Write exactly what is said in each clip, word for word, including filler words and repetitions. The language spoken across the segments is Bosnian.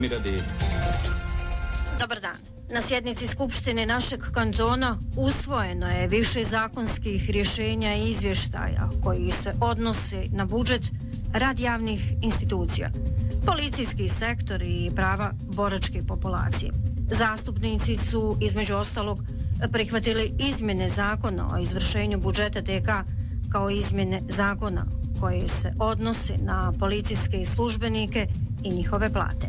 Dobar dan. Na sjednici Skupštine našeg kantona usvojeno je više zakonskih rješenja i izvještaja koji se odnose na budžet, rad javnih institucija, policijski sektor i prava boračke populacije. Zastupnici su između ostalog prihvatili izmjene zakona o izvršenju budžeta T K kao izmjene zakona koje se odnose na policijske službenike i njihove plate.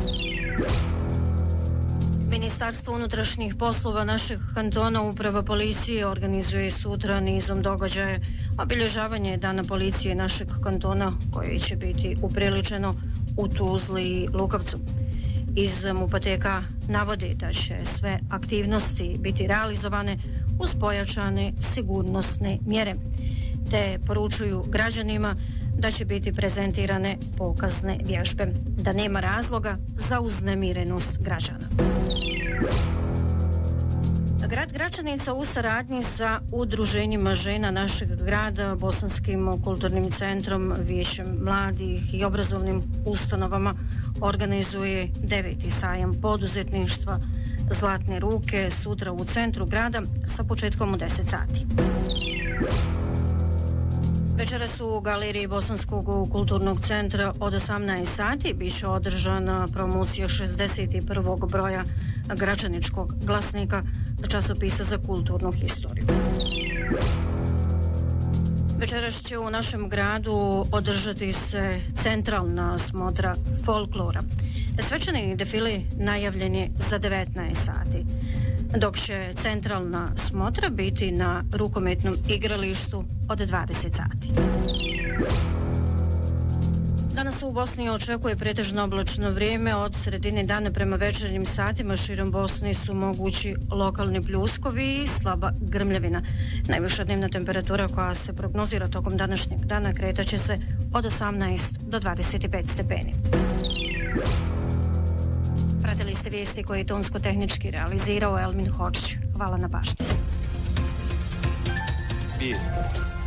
Ministarstvo unutrašnjih poslova našeg kantona Uprava policije organizuje sutra nizom događaja obilježavanje Dana policije našeg kantona koje će biti upriličeno u Tuzli i Lukavcu. Iz MUP-a T K navode da će sve aktivnosti biti realizovane uz pojačane sigurnosne mjere, te poručuju građanima da će biti prezentirane pokazne vježbe, da nema razloga za uznemirenost građana. Grad Gračanica u saradnji sa udruženjima žena našeg grada, Bosanskim kulturnim centrom, Vijećem mladih i obrazovnim ustanovama organizuje deveti sajam poduzetništva Zlatne ruke sutra u centru grada sa početkom u deset sati. Večeras u galeriji Bosanskog kulturnog centra od osamnaest sati biće održana promocija šezdeset prvog broja Gračaničkog glasnika, časopisa za kulturnu historiju. Večeras će u našem gradu održati se centralna smotra folklora. Svečani defile najavljen je za devetnaest sati, dok će centralna smotra biti na rukometnom igralištu od dvadeset sati. Danas u Bosni očekuje pretežno oblačno vrijeme. Od sredine dana prema večernjim satima širom Bosne su mogući lokalni pljuskovi i slaba grmljavina. Najviša dnevna temperatura koja se prognozira tokom današnjeg dana kretaće se od osamnaest do dvadeset pet stepeni. Pratili ste vijesti koje je tonsko-tehnički realizirao Elmin Hočić. Hvala na pažnji. Vijesti.